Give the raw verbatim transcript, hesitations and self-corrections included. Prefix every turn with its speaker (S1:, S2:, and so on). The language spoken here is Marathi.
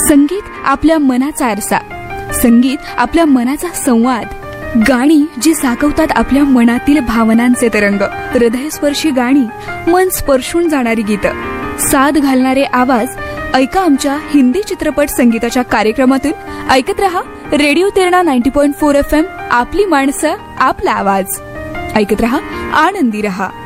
S1: संगीत आपल्या मनाचा आरसा, संगीत आपल्या मनाचा संवाद, गाणी जी जागवतात आपल्या मनातील भावनांचे तरंग, हृदयस्पर्शी गाणी, मन स्पर्शून जाणारी गीतं, साथ घालणारे आवाज. ऐका आमच्या हिंदी चित्रपट संगीताच्या कार्यक्रमातून. ऐकत रहा radio Terna ninety point four F M. आपली माणसं, आपला आवाज. ऐकत रहा, आनंदी रहा.